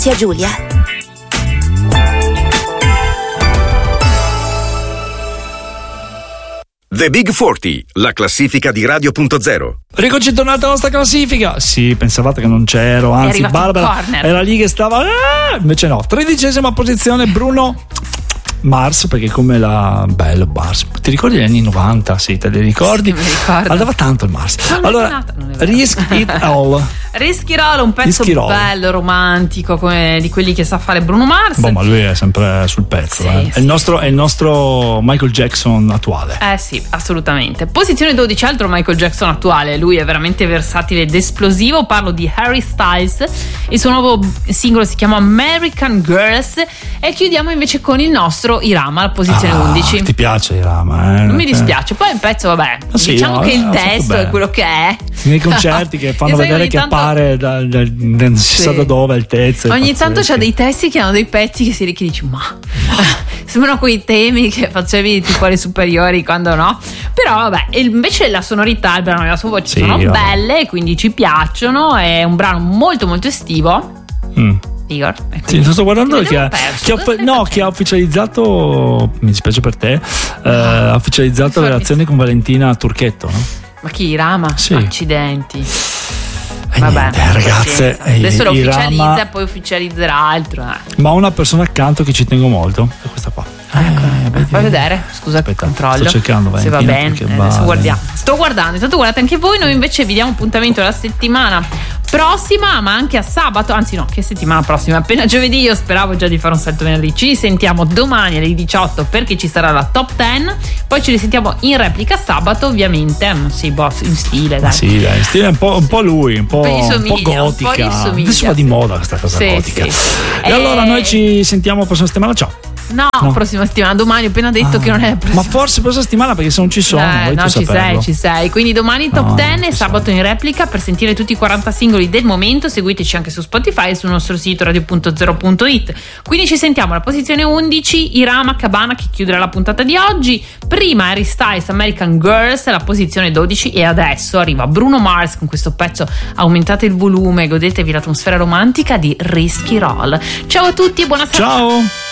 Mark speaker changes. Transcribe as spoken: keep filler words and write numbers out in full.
Speaker 1: zia Giulia.
Speaker 2: The Big quaranta, la classifica di Radio punto zero.
Speaker 3: Ricoci, tornata alla nostra classifica. Sì, pensavate che non c'ero, anzi Barbara era lì che stava, ah! Invece no. Tredicesima posizione Bruno Mars, perché come la bello Mars, ti ricordi gli anni novanta? Sì, te li ricordi?
Speaker 4: Sì, mi ricordo.
Speaker 3: Andava tanto il Mars.
Speaker 4: Non
Speaker 3: allora, Risk It All.
Speaker 4: Risk It All, un pezzo bello, romantico, come di quelli che sa fare Bruno Mars.
Speaker 3: Boh, ma lui è sempre sul pezzo, sì, eh.
Speaker 4: sì.
Speaker 3: È, il nostro, è il nostro Michael Jackson attuale.
Speaker 4: Eh sì, assolutamente. Posizione dodici, altro Michael Jackson attuale. Lui è veramente versatile ed esplosivo. Parlo di Harry Styles. Il suo nuovo singolo si chiama American Girls. E chiudiamo invece con il nostro Irama, la posizione
Speaker 3: ah,
Speaker 4: undici.
Speaker 3: Ti piace Irama? Eh?
Speaker 4: Non mi dispiace. Poi il pezzo, vabbè, ah, sì, diciamo no, che il testo è quello che è.
Speaker 3: Nei concerti che fanno vedere che tanto... appare da, da, da, non si sì. sa da dove il testo.
Speaker 4: Ogni tanto c'ha dei testi che hanno dei pezzi che si che dici ma sembrano quei temi che facevi tipo alle superiori, quando no. Però vabbè, invece la sonorità, il brano e la sua voce sì, sono vabbè. belle, quindi ci piacciono. È un brano molto molto estivo. mm. Igor,
Speaker 3: sì, sto guardando chi ha, chi ha, no, chi ha ufficializzato, mi dispiace per te, eh, ha ufficializzato le relazioni con Valentina Turchetto, no?
Speaker 4: Ma chi, Irama?
Speaker 3: Sì.
Speaker 4: Accidenti.
Speaker 3: E vabbè, niente, ragazze,
Speaker 4: adesso lo
Speaker 3: Irama,
Speaker 4: ufficializza e poi ufficializzerà altro. Eh.
Speaker 3: Ma ho una persona accanto che ci tengo molto, è questa qua.
Speaker 4: Eh, fai vedere, scusa, aspetta, controllo
Speaker 3: sto cercando
Speaker 4: se va bene, adesso guardiamo. Sto guardando, intanto guardate anche voi. Noi invece vi diamo appuntamento la settimana prossima, ma anche a sabato, anzi no, che settimana prossima, appena giovedì. Io speravo già di fare un salto venerdì. Ci sentiamo domani alle diciotto perché ci sarà la top dieci, poi ci risentiamo in replica sabato, ovviamente. Sì, boss, in stile, dai.
Speaker 3: Sì, dai, in stile un po', un po' lui, un po', un po' gotica.
Speaker 4: Un po'
Speaker 3: adesso va di moda questa cosa
Speaker 4: sì,
Speaker 3: gotica.
Speaker 4: Sì.
Speaker 3: E, e allora noi ci sentiamo la prossima settimana, ciao.
Speaker 4: No, no, prossima settimana, domani ho appena detto ah, che non è la prossima.
Speaker 3: Ma forse prossima settimana, perché se non ci sono
Speaker 4: eh, no, ci sei, ci sei. Quindi domani top no, dieci e sabato in replica. Per sentire tutti i quaranta singoli del momento seguiteci anche su Spotify e sul nostro sito radio punto zero punto it. Quindi ci sentiamo alla posizione undici, Irama Cabana, che chiuderà la puntata di oggi. Prima Harry Styles, American Girls, la posizione dodici. E adesso arriva Bruno Mars con questo pezzo. Aumentate il volume, godetevi l'atmosfera romantica di Risky Roll. Ciao a tutti e buona serata.
Speaker 3: Ciao.